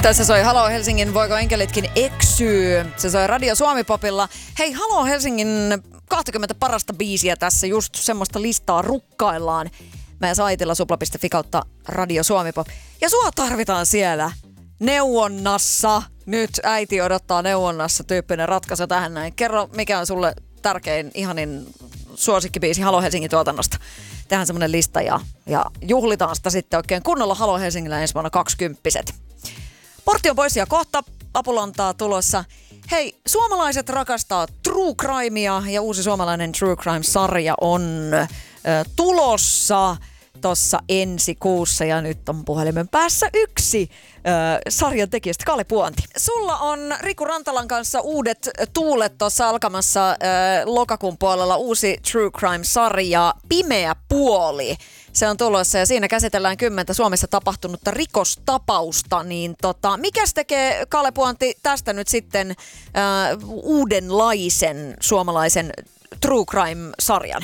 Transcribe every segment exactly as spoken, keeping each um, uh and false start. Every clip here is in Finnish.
Tässä soi Halo Helsingin Voiko enkelitkin eksyy. Se soi Radio Suomi-popilla. Hei, Halo Helsingin kaksikymmentä parasta biisiä tässä. Just semmoista listaa rukkaillaan. Meidän saitilla supla piste fi kautta Radio Suomi-pop. Ja sua tarvitaan siellä neuvonnassa. Nyt äiti odottaa neuvonnassa tyyppinen ratkaisu tähän näin. Kerro, mikä on sulle tärkein, ihanin suosikkibiisi Halo Helsingin tuotannosta. Tehdään semmonen lista ja, ja juhlitaan sitä sitten oikein kunnolla Halo Helsingillä ensi vuonna kaksikymppiset. Portti on pois ja kohta apulantaa tulossa. Hei, suomalaiset rakastaa True Crimea ja uusi suomalainen True Crime-sarja on ö, tulossa tossa ensi kuussa ja nyt on puhelimen päässä yksi ö, sarjan tekijästä, Kalle Puanti. Sulla on Riku Rantalan kanssa uudet tuulet tuossa alkamassa ö, lokakuun puolella uusi True Crime-sarja Pimeä puoli. Se on tulossa ja siinä käsitellään kymmentä Suomessa tapahtunutta rikostapausta. Niin tota, mikäs tekee, Kalle Puanti, tästä nyt sitten äh, uudenlaisen suomalaisen True Crime-sarjan?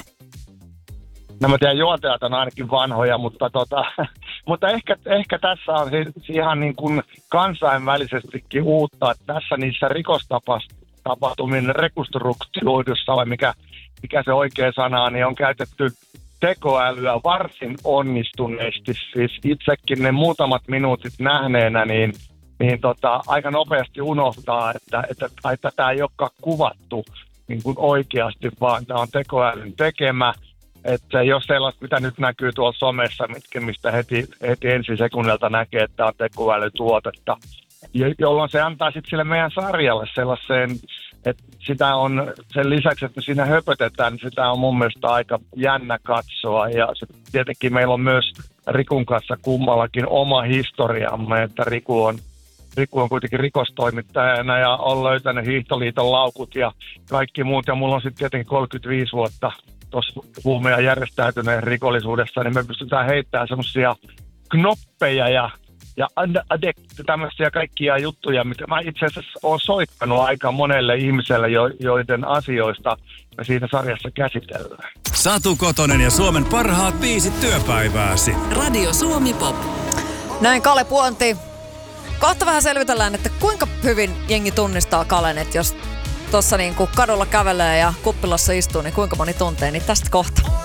No mä tiedän, juontajat on ainakin vanhoja, mutta, tota, mutta ehkä, ehkä tässä on siis ihan niin kuin kansainvälisestikin uutta, että tässä niissä rikostapahtumien rekonstruktioidussa, vai mikä, mikä se oikea sana on, niin on käytetty tekoälyä varsin onnistuneesti. Siis itsekin ne muutamat minuutit nähneenä, niin, niin tota, aika nopeasti unohtaa, että, että, että tämä ei olekaan kuvattu niin kuin oikeasti, vaan tämä on tekoälyn tekemä. Että jos sellaista, mitä nyt näkyy tuolla somessa, mitkä, mistä heti, heti ensi sekunnilta näkee, että tämä on tekoälytuotetta, jolloin se antaa sitten sille meidän sarjalle sellaiseen, että sitä on sen lisäksi, että siinä höpötetään, niin sitä on mun mielestä aika jännä katsoa. Ja se, tietenkin meillä on myös Rikun kanssa kummallakin oma historiamme, että Riku on, Riku on kuitenkin rikostoimittajana ja on löytänyt Hiihtoliiton laukut ja kaikki muut. Ja mulla on sitten tietenkin kolmekymmentäviisi vuotta tuossa huume- ja järjestäytyneen rikollisuudessa, niin me pystytään heittämään semmoisia knoppeja ja Ja adek- tämmöisiä kaikkia juttuja, mitä mä itse asiassa olen soittanut aika monelle ihmiselle, jo- joiden asioista me siinä sarjassa käsitellään. Satu Kotonen ja Suomen parhaat biisit työpäivääsi. Radio Suomi Pop. Näin Kalle Puanti. Kohta vähän selvitellään, että kuinka hyvin jengi tunnistaa Kalen, että jos tuossa niin kadulla kävelee ja kuppilassa istuu, niin kuinka moni tuntee, niin tästä kohta.